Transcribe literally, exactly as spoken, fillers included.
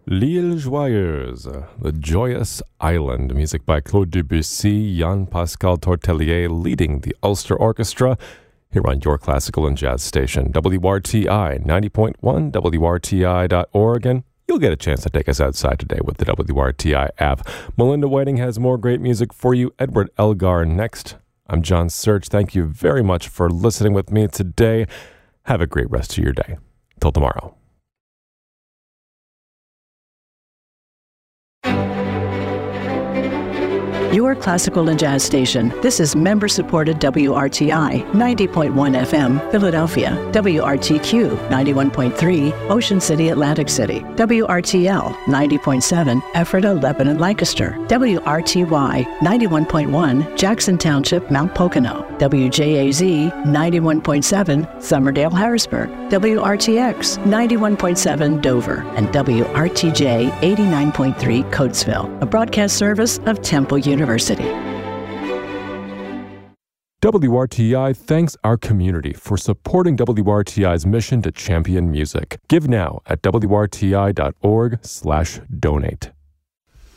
L'Île Joyeuse, The Joyous Island, music by Claude Debussy, Jean-Pascal Tortelier leading the Ulster Orchestra, here on your classical and jazz station, W R T I ninety point one, W R T I dot org, and you'll get a chance to take us outside today with the W R T I app. Melinda Whiting has more great music for you. Edward Elgar next. I'm John Search. Thank you very much for listening with me today. Have a great rest of your day. Till tomorrow. Your classical and jazz station. This is member-supported W R T I, ninety point one F M, Philadelphia. W R T Q, ninety-one point three, Ocean City, Atlantic City. W R T L, ninety point seven, Ephrata, Lebanon, Lancaster. W R T Y, ninety-one point one, Jackson Township, Mount Pocono. W J A Z, ninety-one point seven, Somerdale, Harrisburg. W R T X, ninety-one point seven, Dover. And W R T J, eighty-nine point three, Coatesville, a broadcast service of Temple University. University. W R T I thanks our community for supporting W R T I's mission to champion music. Give now at W R T I dot org slash donate.